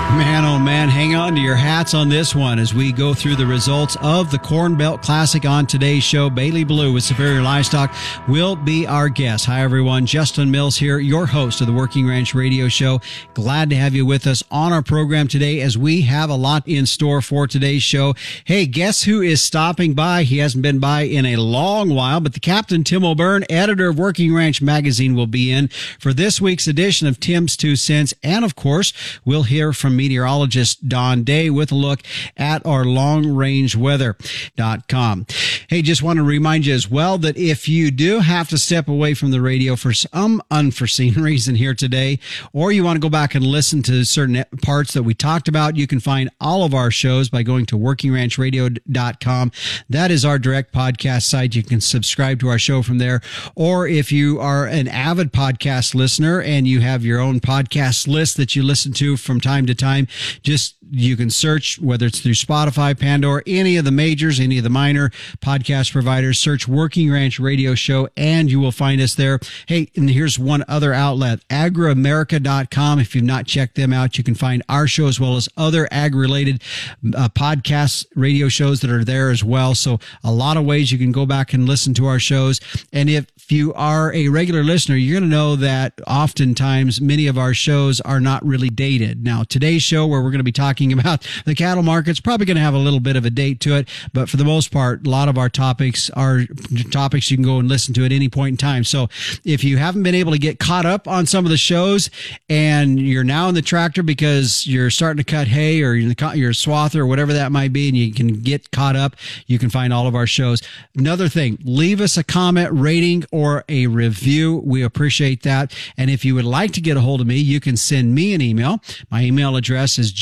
Man, oh man, hang on to your hats on this one as we go through the results of the Corn Belt Classic on today's show. Bailey Blue with Superior Livestock will be our guest. Hi, everyone. Justin Mills here, your host of the Working Ranch Radio Show. Glad to have you with us on our program today as we have a lot in store for today's show. Hey, guess who is stopping by? He hasn't been by in a long while, but the Captain Tim O'Byrne, editor of Working Ranch Magazine, will be in for this week's edition of Tim's Two Cents. And of course, we'll hear from meteorologist Don Day with a look at our longrangeweather.com. Hey, just want to remind you as well that if you do have to step away from the radio for some unforeseen reason here today, or you want to go back and listen to certain parts that we talked about, you can find all of our shows by going to workingranchradio.com. That is our direct podcast site. You can subscribe to our show from there. Or if you are an avid podcast listener and you have your own podcast list that you listen to from time to time, you can search, whether it's through Spotify, Pandora, any of the majors, any of the minor podcast providers, search Working Ranch Radio Show and you will find us there. Hey, and here's one other outlet, agriamerica.com. If you've not checked them out, you can find our show as well as other ag-related podcasts, radio shows that are there as well. So a lot of ways you can go back and listen to our shows. And if you are a regular listener, you're going to know that oftentimes many of our shows are not really dated. Now, today's show, where we're going to be talking about the cattle market's probably going to have a little bit of a date to it, but for the most part, a lot of our topics are topics you can go and listen to at any point in time. So if you haven't been able to get caught up on some of the shows and you're now in the tractor because you're starting to cut hay or you're a swather or whatever that might be, and you can get caught up, you can find all of our shows. Another thing, leave us a comment, rating, or a review. We appreciate that. And if you would like to get a hold of me, you can send me an email. My email address is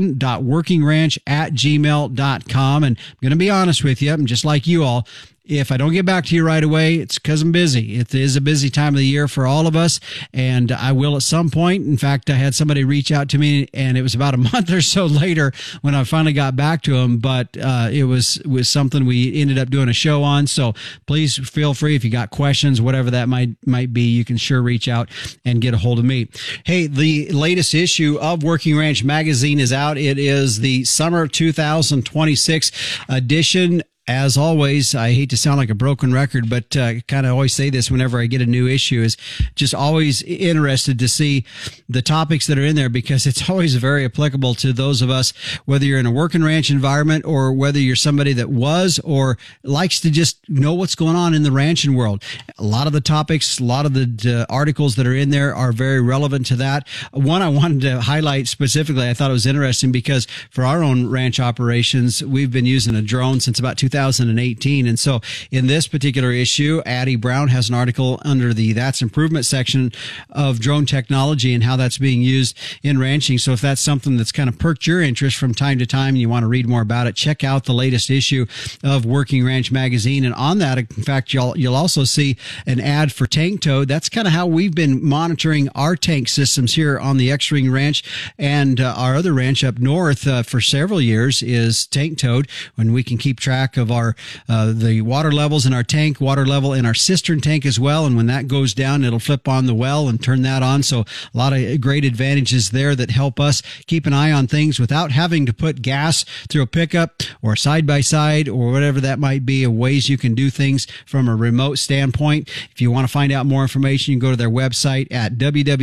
justin.workingranch@gmail.com. And I'm going to be honest with you, I'm just like you all. If I don't get back to you right away, it's because I'm busy. It is a busy time of the year for all of us, and I will at some point. In fact, I had somebody reach out to me, and it was about a month or so later when I finally got back to them, but it was something we ended up doing a show on. So please feel free, if you got questions, whatever that might be, you can sure reach out and get a hold of me. Hey, the latest issue of Working Ranch Magazine is out. It is the summer 2026 edition. As always, I hate to sound like a broken record, but kind of always say this whenever I get a new issue, is just always interested to see the topics that are in there, because it's always very applicable to those of us, whether you're in a working ranch environment or whether you're somebody that was or likes to just know what's going on in the ranching world. A lot of the topics, a lot of the articles that are in there are very relevant to that. One I wanted to highlight specifically, I thought it was interesting because for our own ranch operations, we've been using a drone since about 2018. And so in this particular issue, Addie Brown has an article under the That's Improvement section of drone technology and how that's being used in ranching. So if that's something that's kind of perked your interest from time to time and you want to read more about it, check out the latest issue of Working Ranch Magazine. And on that, in fact, you'll also see an ad for Tank Toad. That's kind of how we've been monitoring our tank systems here on the X-Ring Ranch, and our other ranch up north for several years is Tank Toad, when we can keep track of our the water levels in our tank, water level in our cistern tank as well. And when that goes down, it'll flip on the well and turn that on. So a lot of great advantages there that help us keep an eye on things without having to put gas through a pickup or side by side or whatever that might be, of ways you can do things from a remote standpoint. If you want to find out more information, you can go to their website at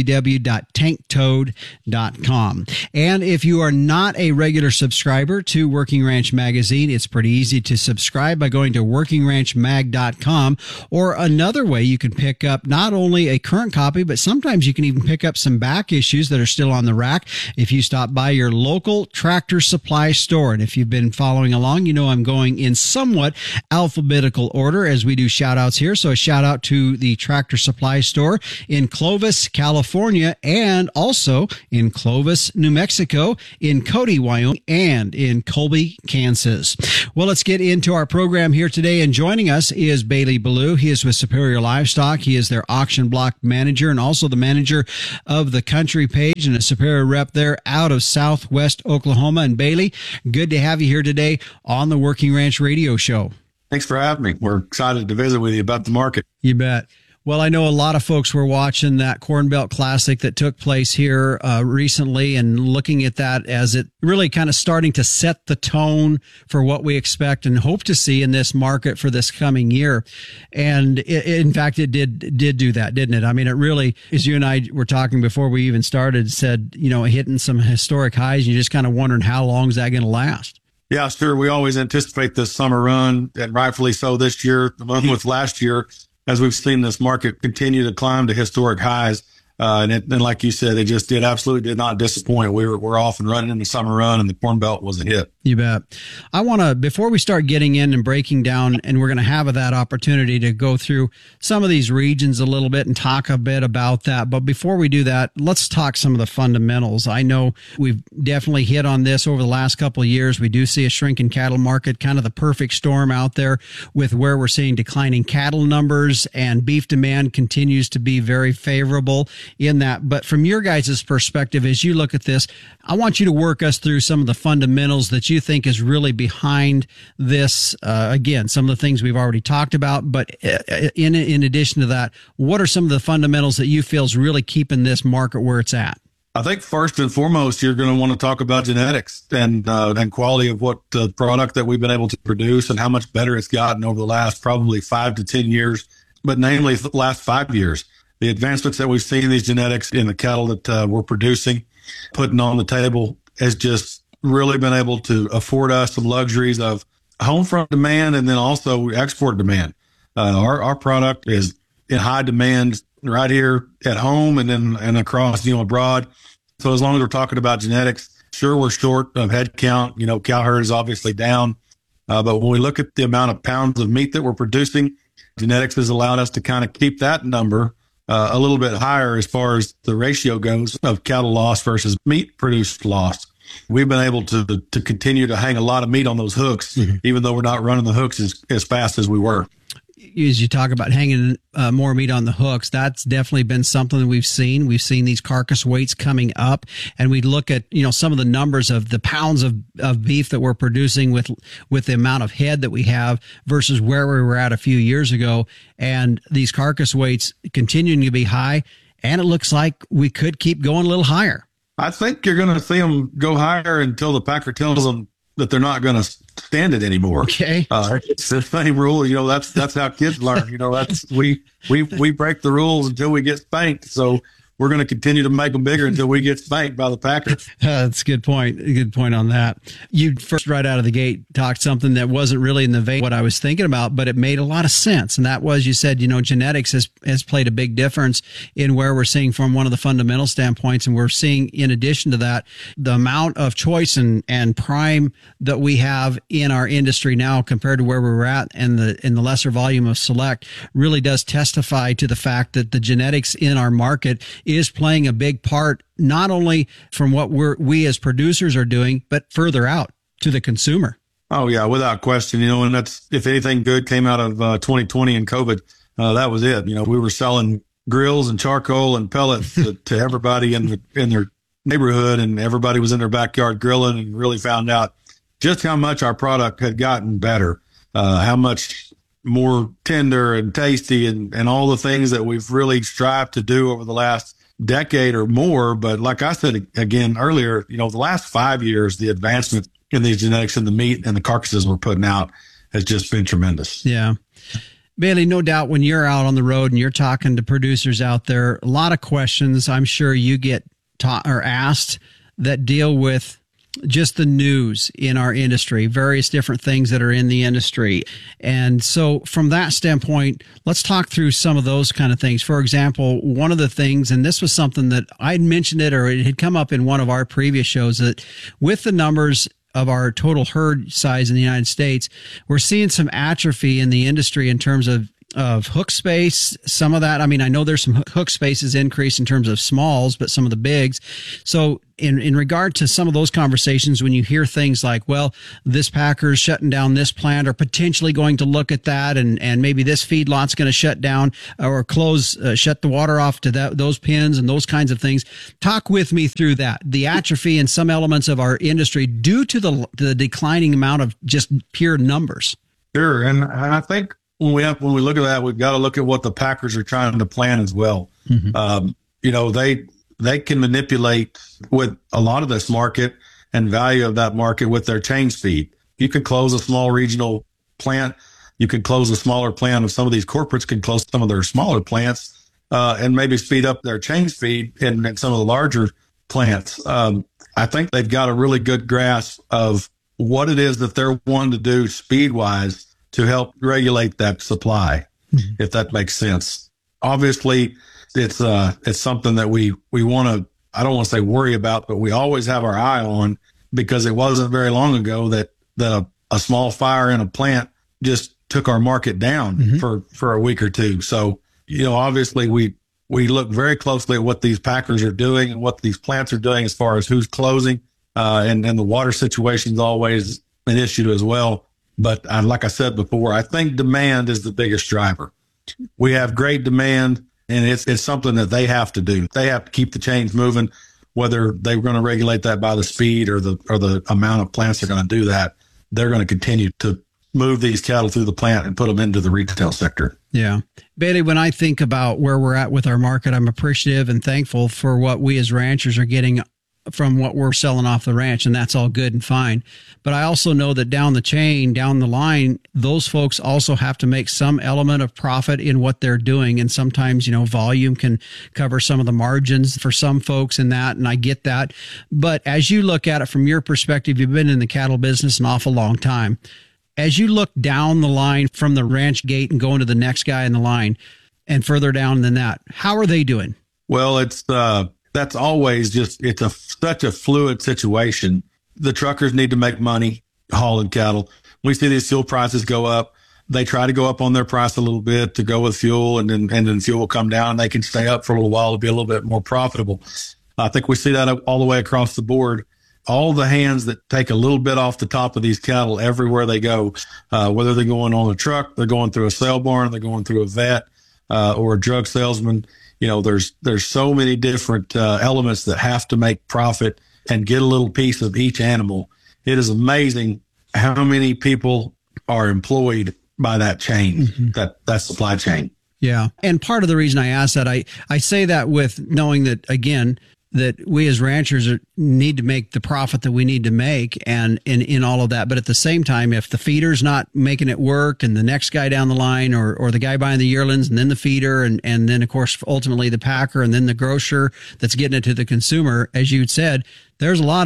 www.tanktoad.com. And if you are not a regular subscriber to Working Ranch Magazine, it's pretty easy to subscribe by going to workingranchmag.com, or another way you can pick up not only a current copy, but sometimes you can even pick up some back issues that are still on the rack if you stop by your local Tractor Supply store. And if you've been following along, you know I'm going in somewhat alphabetical order as we do shout outs here. So a shout out to the Tractor Supply store in Clovis, California, and also in Clovis, New Mexico, in Cody, Wyoming, and in Colby, Kansas. Well, let's get into our program here today. And joining us is Bailey Blue. He is with Superior Livestock. He is their auction block manager and also the manager of the Country Page and a Superior rep there out of Southwest Oklahoma. And Bailey, good to have you here today on the Working Ranch Radio Show. Thanks for having me. We're excited to visit with you about the market. You bet. Well, I know a lot of folks were watching that Corn Belt Classic that took place here recently and looking at that as it really kind of starting to set the tone for what we expect and hope to see in this market for this coming year. And in fact, it did do that, didn't it? I mean, it really, as you and I were talking before we even started, said, hitting some historic highs. And you're just kind of wondering how long is that going to last? Yeah, sure. We always anticipate this summer run, and rightfully so this year, along with last year, as we've seen this market continue to climb to historic highs. And like you said, it absolutely did not disappoint. We're off and running in the summer run, and the Corn Belt was a hit. You bet. I want to, before we start getting in and breaking down, and we're going to have that opportunity to go through some of these regions a little bit and talk a bit about that. But before we do that, let's talk some of the fundamentals. I know we've definitely hit on this over the last couple of years. We do see a shrinking cattle market, kind of the perfect storm out there with where we're seeing declining cattle numbers, and beef demand continues to be very favorable in that. But from your guys' perspective, as you look at this, I want you to work us through some of the fundamentals that you think is really behind this. Again, some of the things we've already talked about, but in addition to that, what are some of the fundamentals that you feel is really keeping this market where it's at? I think first and foremost, you're going to want to talk about genetics and quality of what the product that we've been able to produce and how much better it's gotten over the last probably 5 to 10 years, but namely the last 5 years. The advancements that we've seen in these genetics in the cattle that we're producing, putting on the table, has just really been able to afford us some luxuries of home front demand and then also export demand. Our product is in high demand right here at home and across, abroad. So as long as we're talking about genetics, sure, we're short of head count. Cow herd is obviously down. But when we look at the amount of pounds of meat that we're producing, genetics has allowed us to kind of keep that number a little bit higher as far as the ratio goes of cattle loss versus meat produced loss. We've been able to continue to hang a lot of meat on those hooks, even though we're not running the hooks as fast as we were. As you talk about hanging more meat on the hooks, that's definitely been something that we've seen. We've seen these carcass weights coming up, and we look at, some of the numbers of the pounds of beef that we're producing with the amount of head that we have versus where we were at a few years ago. And these carcass weights continuing to be high, and it looks like we could keep going a little higher. I think you're going to see them go higher until the packer tells them that they're not going to stand it anymore. Okay. It's the same rule. That's how kids learn. We break the rules until we get spanked. So we're going to continue to make them bigger until we get spanked by the Packers. That's a good point. A good point on that. You first right out of the gate talked something that wasn't really in the vein of what I was thinking about, but it made a lot of sense. And that was, you said, genetics has played a big difference in where we're seeing from one of the fundamental standpoints. And we're seeing, in addition to that, the amount of choice and prime that we have in our industry now compared to where we were at and the lesser volume of select really does testify to the fact that the genetics in our market is playing a big part, not only from what we as producers are doing, but further out to the consumer. Oh yeah, without question. And that's, if anything good came out of 2020 and COVID, that was it. We were selling grills and charcoal and pellets to everybody in their neighborhood, and everybody was in their backyard grilling, and really found out just how much our product had gotten better, how much more tender and tasty and all the things that we've really strived to do over the last decade or more. But like I said again earlier, the last 5 years, the advancement in these genetics and the meat and the carcasses we're putting out has just been tremendous. Yeah. Bailey, no doubt when you're out on the road and you're talking to producers out there, a lot of questions I'm sure you get taught or asked that deal with just the news in our industry, various different things that are in the industry. And so from that standpoint, let's talk through some of those kind of things. For example, one of the things, and this was something that I'd mentioned it, or it had come up in one of our previous shows, that with the numbers of our total herd size in the United States, we're seeing some atrophy in the industry in terms of hook space. Some of that, I know there's some hook spaces increase in terms of smalls, but some of the bigs. So in regard to some of those conversations, when you hear things like, well, this packer's shutting down this plant or potentially going to look at that, and maybe this feedlot's going to shut down or close, shut the water off to those pens and those kinds of things. Talk with me through that, the atrophy in some elements of our industry due to the declining amount of just pure numbers. Sure. And I think when we look at that, we've got to look at what the packers are trying to plan as well. They can manipulate with a lot of this market and value of that market with their chain speed. You can close a small regional plant. You can close a smaller plant, of some of these corporates can close some of their smaller plants and maybe speed up their chain speed in some of the larger plants. I think they've got a really good grasp of what it is that they're wanting to do speed-wise to help regulate that supply, if that makes sense. Obviously, it's something that we want to, I don't want to say worry about, but we always have our eye on, because it wasn't very long ago that a small fire in a plant just took our market down for a week or two. So, obviously we look very closely at what these packers are doing and what these plants are doing as far as who's closing, and the water situation is always an issue as well. But like I said before, I think demand is the biggest driver. We have great demand, and it's something that they have to do. They have to keep the chains moving, whether they're going to regulate that by the speed or the amount of plants they're going to do that. They're going to continue to move these cattle through the plant and put them into the retail sector. Yeah. Bailey, when I think about where we're at with our market, I'm appreciative and thankful for what we as ranchers are getting from what we're selling off the ranch, and that's all good and fine. But I also know that down the chain, down the line, those folks also have to make some element of profit in what they're doing. And sometimes, volume can cover some of the margins for some folks in that, and I get that. But as you look at it from your perspective, you've been in the cattle business an awful long time. As you look down the line from the ranch gate and going to the next guy in the line and further down than that, how are they doing? Well, that's always such a fluid situation. The truckers need to make money hauling cattle. We see these fuel prices go up. They try to go up on their price a little bit to go with fuel, and then fuel will come down. They can stay up for a little while to be a little bit more profitable. I think we see that all the way across the board. All the hands that take a little bit off the top of these cattle everywhere they go, whether they're going on a truck, they're going through a sale barn, they're going through a vet, or a drug salesman. There's so many different elements that have to make profit and get a little piece of each animal. It is amazing how many people are employed by that chain, that supply chain. Yeah. And part of the reason I ask that, I say that with knowing that, again, that we as ranchers need to make the profit that we need to make and in all of that. But at the same time, if the feeder's not making it work and the next guy down the line or the guy buying the yearlings and then the feeder and then, of course, ultimately the packer and then the grocer that's getting it to the consumer, as you said, there's a lot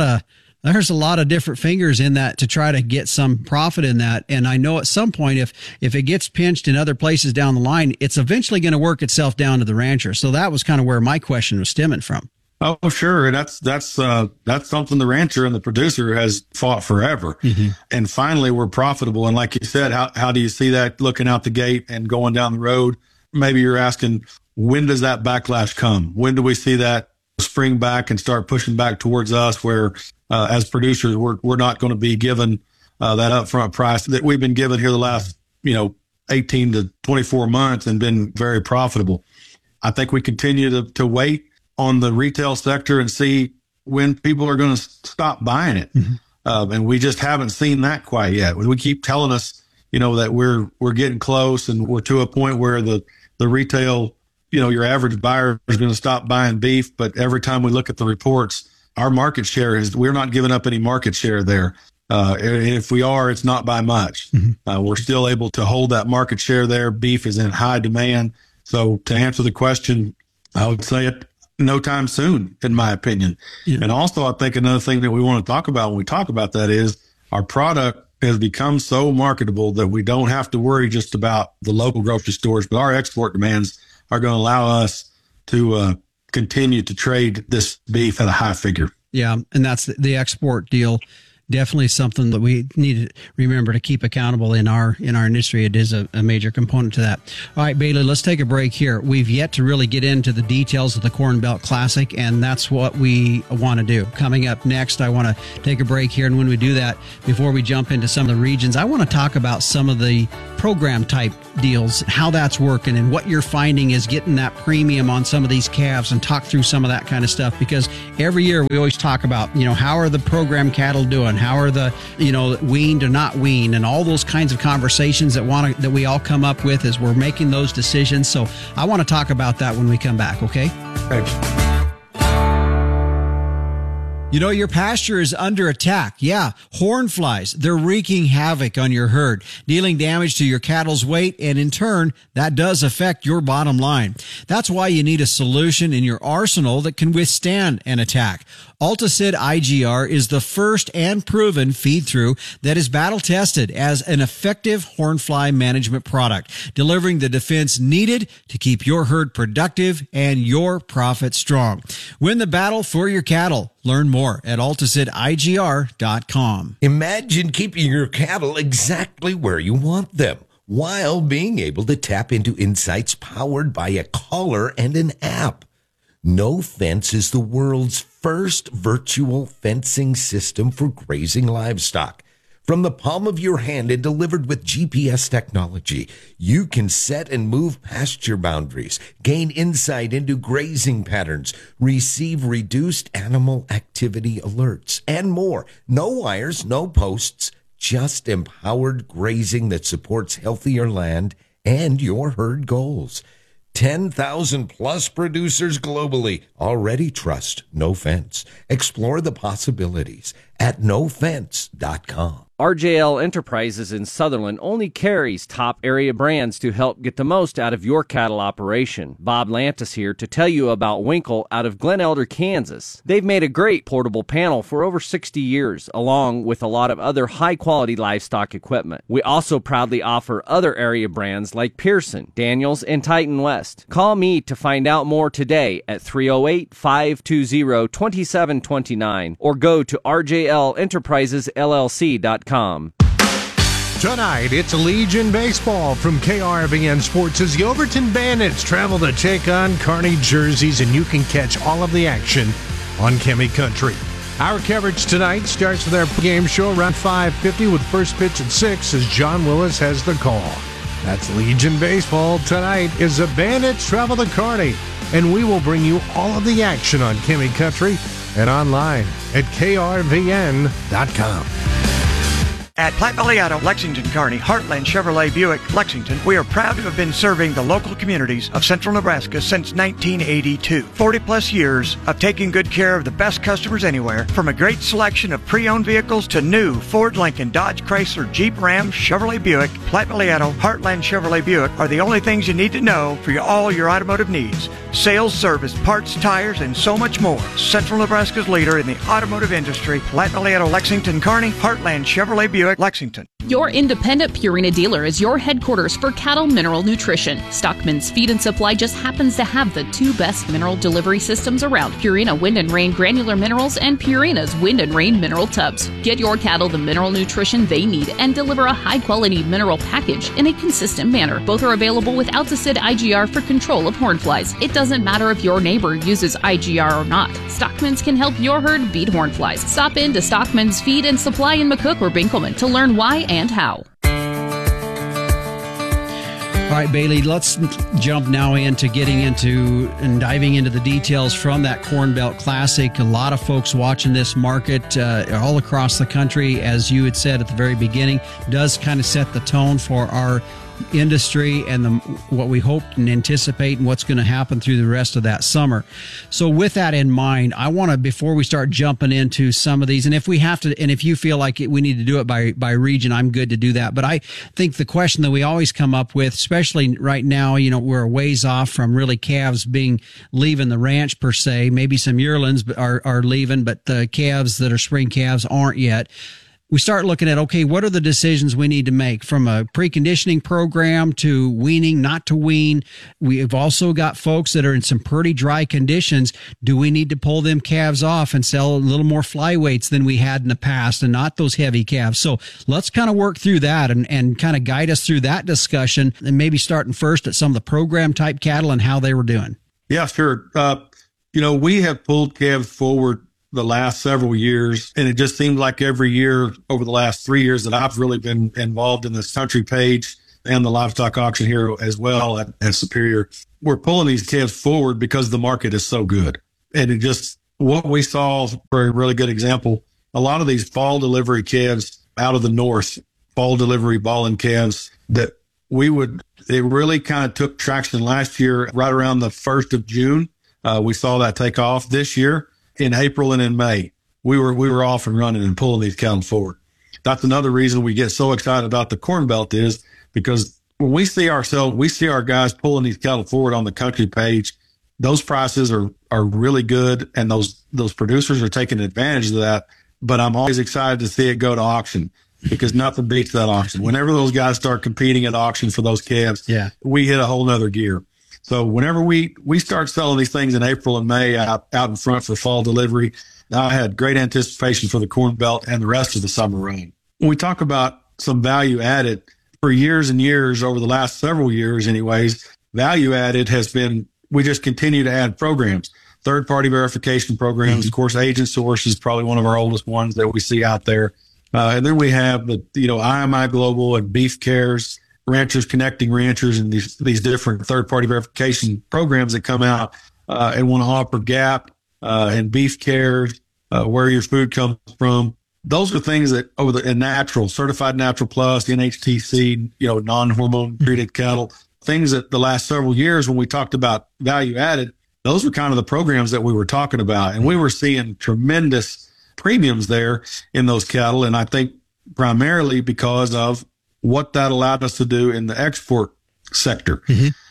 of different fingers in that to try to get some profit in that. And I know at some point, if it gets pinched in other places down the line, it's eventually going to work itself down to the rancher. So that was kind of where my question was stemming from. Oh, sure. And that's something the rancher and the producer has fought forever. And finally we're profitable. And like you said, how do you see that looking out the gate and going down the road? Maybe you're asking, when does that backlash come? When do we see that spring back and start pushing back towards us where, as producers, we're not going to be given, that upfront price that we've been given here the last, 18 to 24 months and been very profitable. I think we continue to wait on the retail sector and see when people are going to stop buying it. And we just haven't seen that quite yet. We keep telling us, that we're getting close and we're to a point where the retail, your average buyer is going to stop buying beef. But every time we look at the reports, our market share we're not giving up any market share there. And if we are, it's not by much. We're still able to hold that market share there. Beef is in high demand. So to answer the question, I would say it no time soon, in my opinion. And also, I think another thing that we want to talk about when we talk about that is our product has become so marketable that we don't have to worry just about the local grocery stores, but our export demands are going to allow us to continue to trade this beef at a high figure. Yeah, and that's the export deal. Definitely something that we need to remember to keep accountable in our industry. It is a major component to that. All right, Bailey, let's take a break here. We've yet to really get into the details of the Corn Belt Classic, and that's what we want to do. Coming up next, I want to take a break here, and when we do that, before we jump into some of the regions, I want to talk about some of the program type deals, how that's working and what you're finding is getting that premium on some of these calves, and talk through some of that kind of stuff, because every year we always talk about, how are the program cattle doing? How are the, weaned or not weaned, and all those kinds of conversations that we all come up with as we're making those decisions. So I want to talk about that when we come back. Okay. Thanks. Your pasture is under attack. Yeah, horn flies. They're wreaking havoc on your herd, dealing damage to your cattle's weight, and in turn, that does affect your bottom line. That's why you need a solution in your arsenal that can withstand an attack. Alticid IGR is the first and proven feed-through that is battle-tested as an effective hornfly management product, delivering the defense needed to keep your herd productive and your profit strong. Win the battle for your cattle. Learn more at AlticidIGR.com. Imagine keeping your cattle exactly where you want them, while being able to tap into insights powered by a collar and an app. No Fence is the world's first virtual fencing system for grazing livestock. From the palm of your hand and delivered with GPS technology, you can set and move pasture boundaries, gain insight into grazing patterns, receive reduced animal activity alerts, and more. No wires, no posts, just empowered grazing that supports healthier land and your herd goals. 10,000 plus producers globally already trust No Fence. Explore the possibilities at nofence.com. RJL Enterprises in Sutherland only carries top area brands to help get the most out of your cattle operation. Bob Lantis here to tell you about Winkle out of Glen Elder, Kansas. They've made a great portable panel for over 60 years, along with a lot of other high-quality livestock equipment. We also proudly offer other area brands like Pearson, Daniels, and Titan West. Call me to find out more today at 308-520-2729 or go to rjlenterprisesllc.com. Tonight, it's Legion Baseball from KRVN Sports as the Overton Bandits travel to take on Kearney jerseys, and you can catch all of the action on Chemi Country. Our coverage tonight starts with our game show around 5:50 with first pitch at 6 as John Willis has the call. That's Legion Baseball tonight as the Bandits travel to Kearney, and we will bring you all of the action on Chemi Country and online at krvn.com. At Platte Valley Auto, Lexington, Kearney, Heartland Chevrolet Buick, Lexington, we are proud to have been serving the local communities of central Nebraska since 1982. 40 plus years of taking good care of the best customers anywhere, from a great selection of pre-owned vehicles to new Ford, Lincoln, Dodge, Chrysler, Jeep, Ram, Chevrolet Buick. Platte Valley Auto, Heartland Chevrolet Buick are the only things you need to know for all your automotive needs. Sales, service, parts, tires, and so much more. Central Nebraska's leader in the automotive industry, Platte Valley Auto, Lexington, Kearney, Heartland Chevrolet Buick, Lexington. Your independent Purina dealer is your headquarters for cattle mineral nutrition. Stockman's Feed and Supply just happens to have the two best mineral delivery systems around: Purina Wind and Rain Granular Minerals and Purina's Wind and Rain Mineral Tubs. Get your cattle the mineral nutrition they need and deliver a high-quality mineral package in a consistent manner. Both are available with Alticid IGR for control of hornflies. It doesn't matter if your neighbor uses IGR or not. Stockman's can help your herd beat hornflies. Stop in to Stockman's Feed and Supply in McCook or Binkelman to learn why and how. All right, Bailey, let's jump now into getting into and diving into the details from that Corn Belt Classic. A lot of folks watching this market all across the country, as you had said at the very beginning, does kind of set the tone for our industry and what we hope and anticipate and what's going to happen through the rest of that summer. So with that in mind, I want to, before we start jumping into some of these, and if we have to, and if you feel like we need to do it by region, I'm good to do that. But I think the question that we always come up with, especially right now, we're a ways off from really calves leaving the ranch per se. Maybe some yearlings are leaving, but the calves that are spring calves aren't yet. We start looking at, okay, what are the decisions we need to make, from a preconditioning program to weaning, not to wean? We've also got folks that are in some pretty dry conditions. Do we need to pull them calves off and sell a little more flyweights than we had in the past and not those heavy calves? So let's kind of work through that and kind of guide us through that discussion, and maybe starting first at some of the program type cattle and how they were doing. Yeah, sure. We have pulled calves forward the last several years, and it just seems like every year over the last 3 years that I've really been involved in this country page, and the livestock auction here as well at Superior. We're pulling these calves forward because the market is so good. And it just, what we saw for a really good example, a lot of these fall delivery calves out of the north, fall delivery balling calves that they really kind of took traction last year, right around the 1st of June. We saw that take off. This year in April and in May, we were off and running and pulling these cattle forward. That's another reason we get so excited about the Corn Belt, is because when we see our guys pulling these cattle forward on the country page, those prices are really good, and those producers are taking advantage of that. But I'm always excited to see it go to auction, because nothing beats that auction. Whenever those guys start competing at auction for those calves, we hit a whole nother gear. So whenever we start selling these things in April and May out in front for fall delivery, I had great anticipation for the Corn Belt and the rest of the summer run. When we talk about some value added, for years and years, over the last several years anyways, value added has been, we just continue to add programs, third-party verification programs. Of course, Agent Source is probably one of our oldest ones that we see out there. And then we have the, IMI Global and Beef Cares, Ranchers Connecting Ranchers, and these different third-party verification programs that come out and want to offer GAP and Beef Cares, where your food comes from. Those are things that and natural, certified natural plus, NHTC, non-hormone treated cattle, things that the last several years when we talked about value added, those were kind of the programs that we were talking about. And we were seeing tremendous premiums there in those cattle. And I think primarily because of what that allowed us to do in the export sector.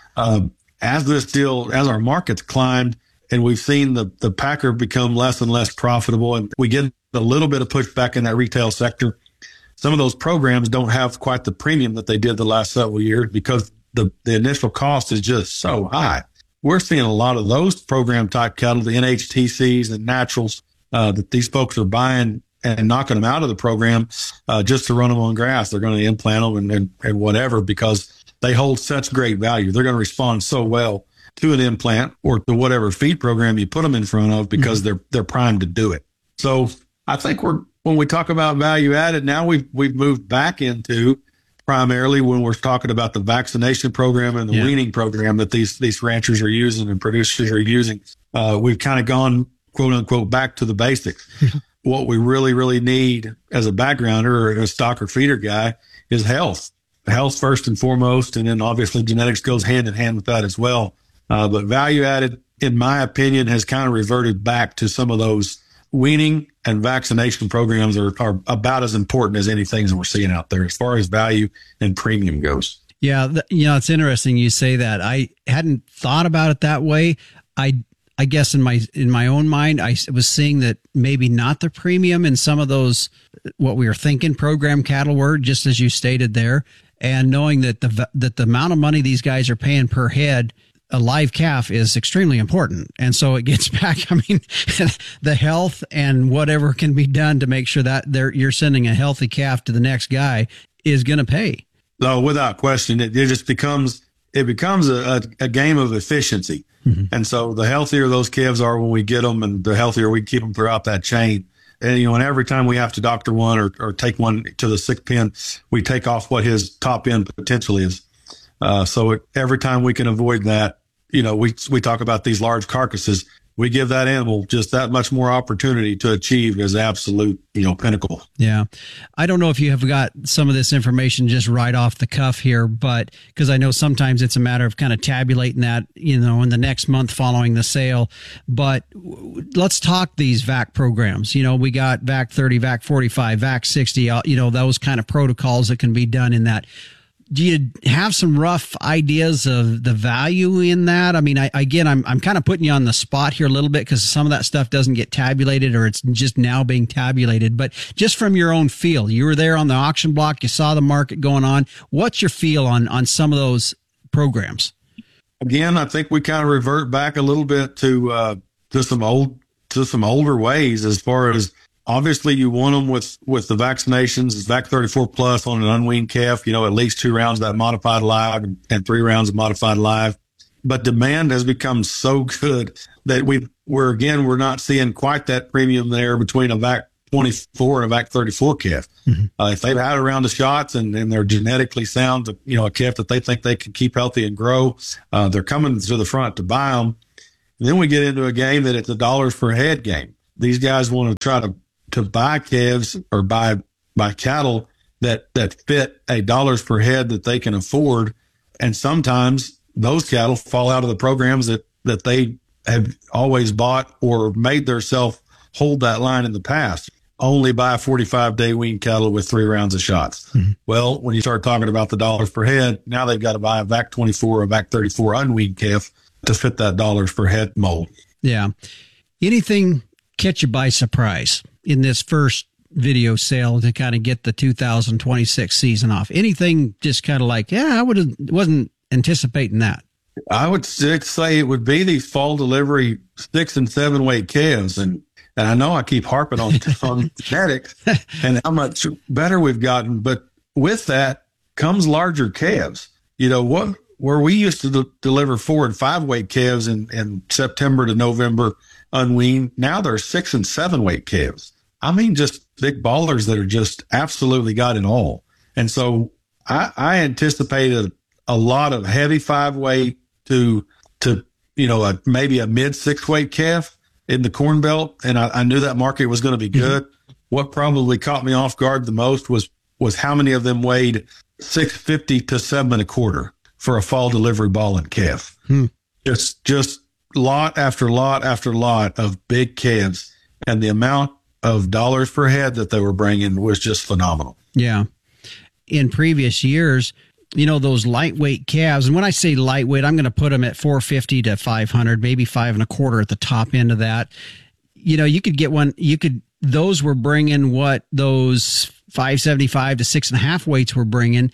As our markets climbed and we've seen the packer become less and less profitable, and we get a little bit of pushback in that retail sector, some of those programs don't have quite the premium that they did the last several years because the initial cost is just so high. We're seeing a lot of those program type cattle, the NHTCs and naturals, that these folks are buying and knocking them out of the program just to run them on grass. They're going to implant them and whatever, because they hold such great value. They're going to respond so well to an implant or to whatever feed program you put them in front of, because they're primed to do it. So I think when we talk about value added, now we've moved back into primarily when we're talking about the vaccination program and the weaning program that these ranchers are using and producers are using. We've kind of gone, quote unquote, back to the basics. What we really, really need as a backgrounder or a stock or feeder guy is health first and foremost. And then obviously genetics goes hand in hand with that as well. But value added, in my opinion, has kind of reverted back to some of those weaning and vaccination programs are about as important as anything that we're seeing out there as far as value and premium goes. Yeah. It's interesting you say that. I hadn't thought about it that way. I guess in my own mind, I was seeing that maybe not the premium in some of those, what we were thinking program cattle were, just as you stated there, and knowing that the amount of money these guys are paying per head, a live calf, is extremely important. And so it gets back, the health and whatever can be done to make sure that you're sending a healthy calf to the next guy is going to pay. No, without question, it just becomes a game of efficiency. And so the healthier those calves are when we get them, and the healthier we keep them throughout that chain. And, and every time we have to doctor one or take one to the sick pen, we take off what his top end potential is. So every time we can avoid that, we talk about these large carcasses. We give that animal just that much more opportunity to achieve his absolute, pinnacle. Yeah. I don't know if you have got some of this information just right off the cuff here, but because I know sometimes it's a matter of kind of tabulating that, in the next month following the sale. But let's talk these VAC programs. We got VAC 30, VAC 45, VAC 60, those kind of protocols that can be done in that. Do you have some rough ideas of the value in that? I'm kind of putting you on the spot here a little bit because some of that stuff doesn't get tabulated, or it's just now being tabulated. But just from your own feel, you were there on the auction block, you saw the market going on. What's your feel on some of those programs? Again, I think we kind of revert back a little bit to some older ways as far as, obviously, you want them with the vaccinations. It's VAC 34 plus on an unweaned calf, at least 2 rounds of that modified live and 3 rounds of modified live. But demand has become so good that we're not seeing quite that premium there between a VAC 24 and a VAC 34 calf. If they've had a round of shots and they're genetically sound, a calf that they think they can keep healthy and grow, they're coming to the front to buy them. And then we get into a game that it's a dollars per head game. These guys want to try to buy calves or buy cattle that fit a dollars per head that they can afford. And sometimes those cattle fall out of the programs that they have always bought or made themselves hold that line in the past. Only buy 45-day wean cattle with 3 rounds of shots. Well, when you start talking about the dollars per head, now they've got to buy a VAC 24 or a VAC 34 unweaned calf to fit that dollars per head mold. Yeah. Anything catch you by surprise in this first video sale to kind of get the 2026 season off? Anything just kind of like, I wasn't anticipating that. I would say it would be these fall delivery 6 and 7 weight calves. And I know I keep harping on genetics and how much better we've gotten, but with that comes larger calves. Where we used to deliver 4 and 5 weight calves in September to November unweaned, now they're 6 and 7 weight calves. I mean, just big ballers that are just absolutely got it all. And so I anticipated a lot of heavy 5 weight to maybe a mid 6 weight calf in the Corn Belt. And I knew that market was going to be good. What probably caught me off guard the most was how many of them weighed 650 to 7 1/4 for a fall delivery ball and calf. Just lot after lot after lot of big calves, and the amount of dollars per head that they were bringing was just phenomenal. Yeah. In previous years, those lightweight calves, and when I say lightweight, I'm going to put them at 450 to 500, maybe 5 1/4 at the top end of that. You could get one, those were bringing what those 575 to 6.5 weights were bringing.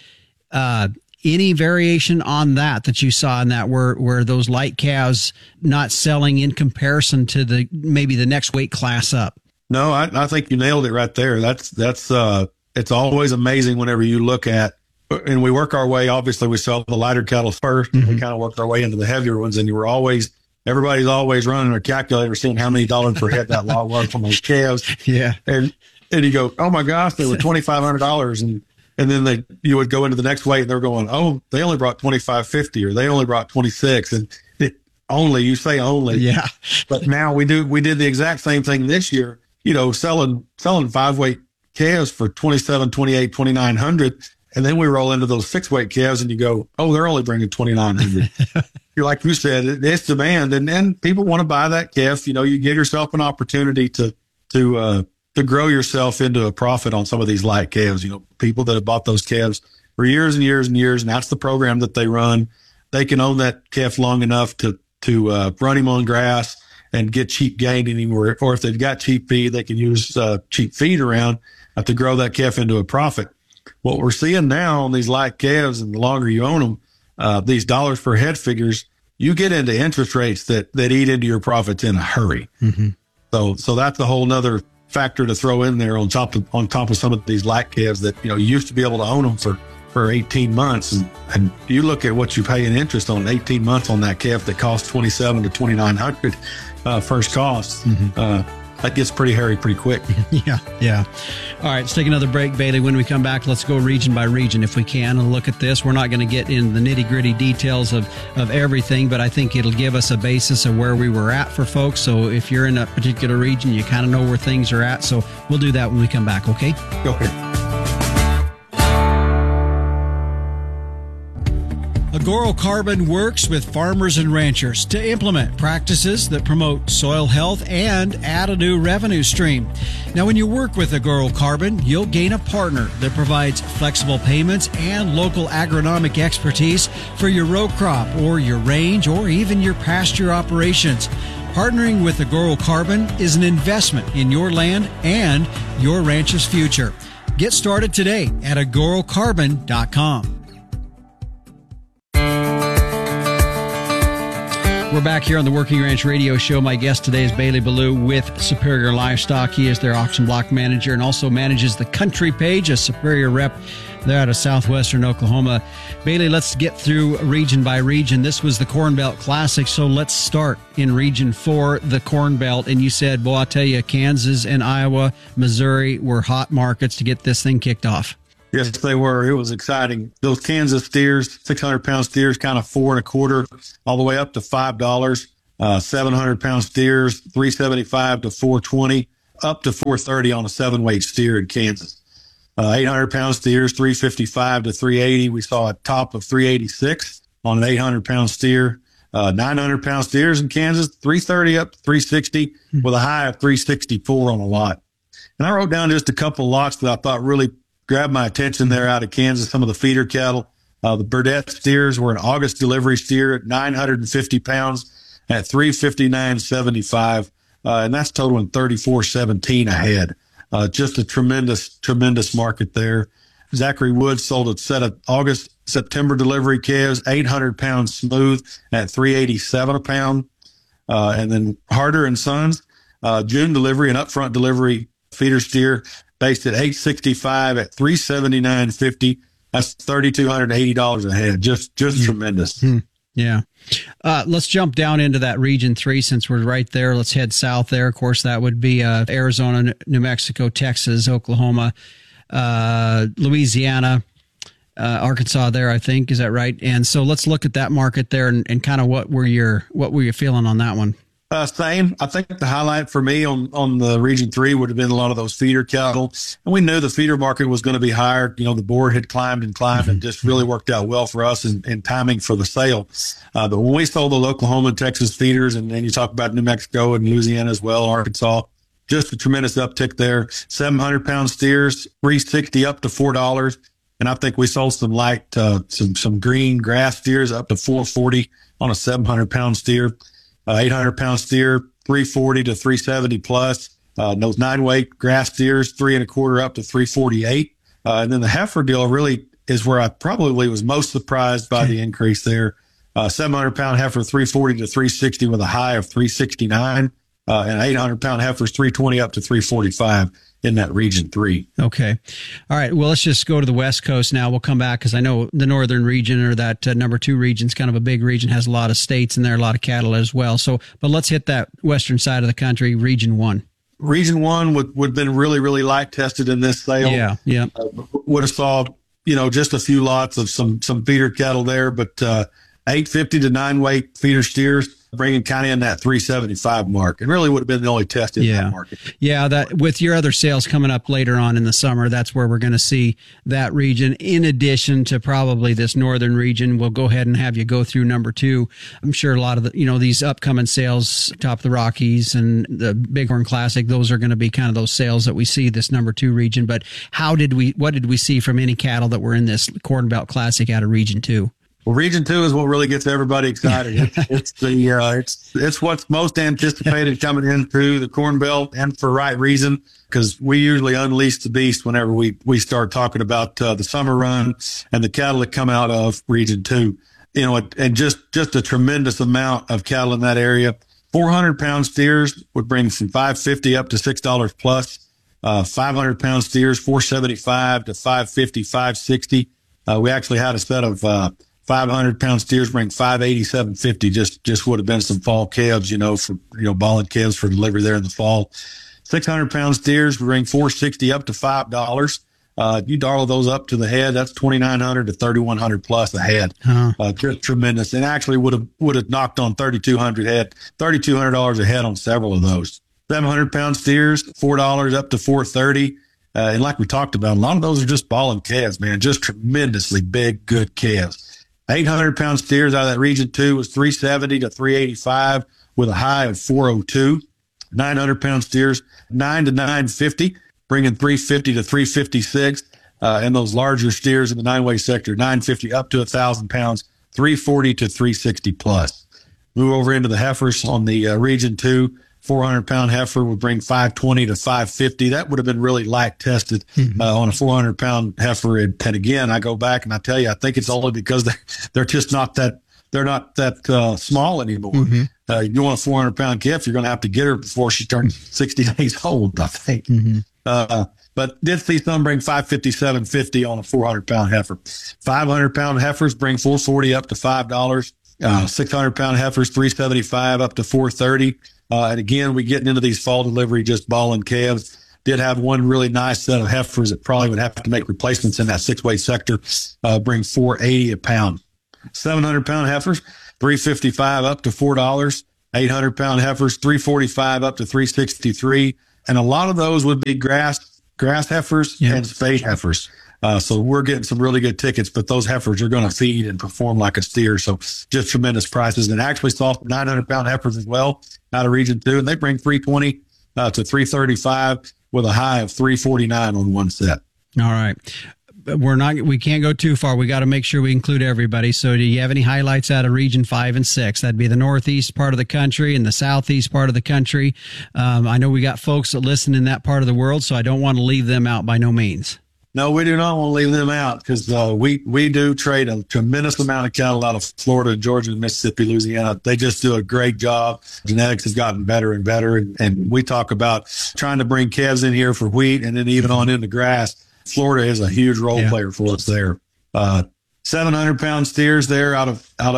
Any variation on that you saw in that where those light calves not selling in comparison to maybe the next weight class up? No, I think you nailed it right there. That's it's always amazing whenever you look at, and we work our way. Obviously, we sell the lighter cattle first, and we kind of worked our way into the heavier ones. And everybody's always running a calculator, seeing how many dollars per head that lot was from those calves. Yeah, and you go, oh my gosh, they were $2,500, and then you would go into the next weight, and they're going, oh, they only brought $2,550, or they only brought 26, and you say only, yeah. But now we did the exact same thing this year. Selling 5 weight calves for $2,700, $2,800, $2,900. And then we roll into those 6 weight calves and you go, oh, they're only bringing $2,900. You're like you said, it's demand. And then people want to buy that calf. You give yourself an opportunity to grow yourself into a profit on some of these light calves. People that have bought those calves for years and years and years. And that's the program that they run. They can own that calf long enough to run him on grass and get cheap gain anywhere. Or if they've got cheap feed, they can use cheap feed around to grow that calf into a profit. What we're seeing now on these light calves, and the longer you own them, these dollars per head figures, you get into interest rates that eat into your profits in a hurry. So that's a whole nother factor to throw in there on top of some of these light calves that you used to be able to own them for 18 months, and you look at what you pay in interest on 18 months on that calf that costs $2,700 to $2,900 first cost. That gets pretty hairy pretty quick. Yeah. All right, let's take another break, Bailey. When we come back, let's go region by region if we can and look at this. We're not going to get into the nitty-gritty details of everything, but I think it'll give us a basis of where we were at for folks. So if you're in a particular region, you kind of know where things are at. So we'll do that when we come back, okay? Go ahead. Agorocarbon works with farmers and ranchers to implement practices that promote soil health and add a new revenue stream. Now, when you work with Agorocarbon, you'll gain a partner that provides flexible payments and local agronomic expertise for your row crop or your range or even your pasture operations. Partnering with Agorocarbon is an investment in your land and your ranch's future. Get started today at agorocarbon.com. We're back here on the Working Ranch Radio Show. My guest today is Bailey Ballou with Superior Livestock. He is their auction block manager and also manages the country page, a Superior rep there out of southwestern Oklahoma. Bailey, let's get through region by region. This was the Corn Belt Classic, so let's start in Region 4, the Corn Belt. And you said, well, I'll tell you, Kansas and Iowa, Missouri were hot markets to get this thing kicked off. Yes, they were. It was exciting. Those Kansas steers, 600-pound steers, kind of $4 1/4, all the way up to $5. 700-pound steers, $3.75 to $4.20, up to $4.30 on a 7-weight steer in Kansas. 800-pound steers, $3.55 to $3.80. We saw a top of $3.86 on an 800-pound steer. 900-pound steers in Kansas, $3.30 up to $3.60, with a high of $3.64 on a lot. And I wrote down just a couple of lots that I thought really grabbed my attention there out of Kansas. Some of the feeder cattle, the Burdett steers were an August delivery steer at 950 pounds at $359.75, and that's totaling $34.17 a head. Just a tremendous market there. Zachary Woods sold a set of September delivery calves, 800 pounds smooth at $387 a pound, and then Harder and Sons, June delivery and upfront delivery feeder steer, based at $865 at $379.50. That's $3,280 a head. Just tremendous. Yeah. Let's jump down into that Region 3 since we're right there. Let's head south there. Of course, that would be Arizona, New Mexico, Texas, Oklahoma, Louisiana, Arkansas there, I think. Is that right? And so let's look at that market there and kind of what were you feeling on that one? Same. I think the highlight for me on the Region 3 would have been a lot of those feeder cattle. And we knew the feeder market was going to be higher. You know, the board had climbed and just really worked out well for us in timing for the sale. But when we sold the Oklahoma and Texas feeders, and then you talk about New Mexico and Louisiana as well, Arkansas, just a tremendous uptick there. 700-pound steers, $3.60 up to $4. And I think we sold some light, some green grass steers up to $4.40 on a 700-pound steer. 800-pound steer, $3.40 to $3.70 plus. Those 9-weight grass steers, $3 1/4 up to $3.48. And then the heifer deal really is where I probably was most surprised by the increase there. 700-pound heifer, $3.40 to $3.60 with a high of $3.69. And 800-pound heifers, $3.20 up to $3.45 in that Region 3. Okay. All right. Well, let's just go to the West Coast now. We'll come back because I know the northern region, or that number 2 region, is kind of a big region, has a lot of states in there, a lot of cattle as well. So, but let's hit that western side of the country, Region 1. Region 1 would have been really, really light tested in this sale. Yeah. Would have saw, just a few lots of some feeder cattle there, but 850 to 9-weight feeder steers, bringing kind of in that 375 mark. It really would have been the only test in that market. Yeah, that with your other sales coming up later on in the summer, that's where we're going to see that region, in addition to probably this northern region. We'll go ahead and have you go through number 2. I'm sure a lot of the, these upcoming sales, top of the Rockies and the Bighorn Classic, those are going to be kind of those sales that we see this number 2 region. But what did we see from any cattle that were in this Corn Belt Classic out of Region 2? Well, Region 2 is what really gets everybody excited. It's what's most anticipated coming into the Corn Belt, and for right reason, because we usually unleash the beast whenever we start talking about the summer run and the cattle that come out of Region 2. And just a tremendous amount of cattle in that area. 400-pound steers would bring from $5.50 up to $6 plus. 500-pound steers, $4.75 to $5.50, $5.60. We actually had a set of 500-pound steers bring $587.50. Just would have been some fall calves, for bollet calves for delivery there in the fall. 600-pound steers bring $4.60 up to $5. You dial those up to the head, that's $2,900 to $3,100 plus a head. Just tremendous, and actually would have knocked on $3,200 a head on several of those. 700-pound steers, $4 up to $4.30. And like we talked about, a lot of those are just balling calves, man. Just tremendously big, good calves. 800-pound steers out of that Region 2 was $370 to $385 with a high of $402. 900-pound steers, $9 to $950, bringing $350 to $356. And those larger steers in the 9-weight sector, $950 up to 1,000 pounds, $340 to $360 plus. Move over into the heifers on the Region 2. 400-pound heifer would bring $520 to $550. That would have been really light tested on a 400-pound heifer. And again, I go back and I tell you, I think it's only because they're just not that they're not that small anymore. Mm-hmm. You want a 400-pound calf, you're going to have to get her before she turns 60 days old, I think. Mm-hmm. But did see some bring 557.50 on a 400-pound heifer. 500-pound heifers bring 440 up to $5. 600-pound heifers, $375 up to $430. And again, we getting into these fall delivery, just balling calves. Did have one really nice set of heifers that probably would have to make replacements in that 6-weight sector, bring $480 a pound. 700-pound heifers, $355 up to $4. 800-pound heifers, $345 up to $363. And a lot of those would be grass heifers and spade heifers. So we're getting some really good tickets, but those heifers are going to feed and perform like a steer. So just tremendous prices. And actually saw 900-pound heifers as well out of Region 2, and they bring $320 to $335 with a high of $349 on one set. All right. We can't go too far. We got to make sure we include everybody. So do you have any highlights out of Region 5 and 6? That'd be the northeast part of the country and the southeast part of the country. I know we got folks that listen in that part of the world, so I don't want to leave them out by no means. No, we do not want to leave them out because we do trade a tremendous amount of cattle out of Florida, Georgia, Mississippi, Louisiana. They just do a great job. Genetics has gotten better and better. And we talk about trying to bring calves in here for wheat and then even on into grass. Florida is a huge role player for us there. 700-pound steers there out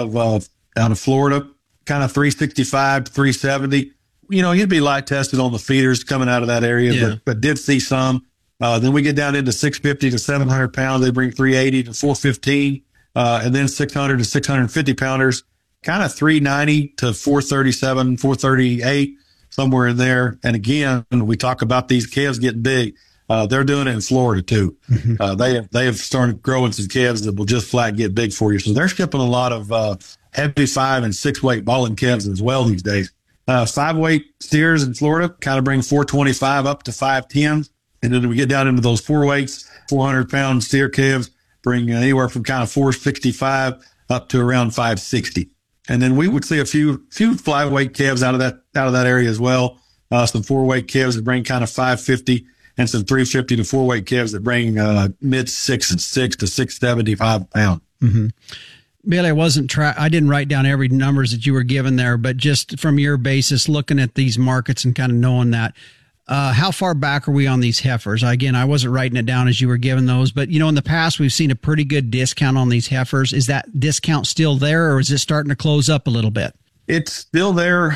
of Florida, kind of 365 to 370. You know, you'd be light tested on the feeders coming out of that area, but did see some. Then we get down into 650 to 700 pounds. They bring 380 to 415. And then 600 to 650 pounders, kind of 390 to 437, 438, somewhere in there. And again, we talk about these calves getting big. They're doing it in Florida too. Mm-hmm. They have started growing some calves that will just flat get big for you. So they're shipping a lot of heavy 5 and 6-weight balling calves as well these days. 5-weight steers in Florida kind of bring 425 up to 510. And then we get down into those 4 weights, 400-pound steer calves bring anywhere from kind of 465 up to around 560. And then we would see a few flyweight calves out of that area as well. Some 4-weight calves that bring kind of 550. And some 350 to 4-weight calves that bring mid 6 and 6 to 675 pounds. Mm-hmm. Billy, I didn't write down every numbers that you were given there, but just from your basis, looking at these markets and kind of knowing that, how far back are we on these heifers? Again, I wasn't writing it down as you were giving those, but in the past we've seen a pretty good discount on these heifers. Is that discount still there, or is it starting to close up a little bit? It's still there.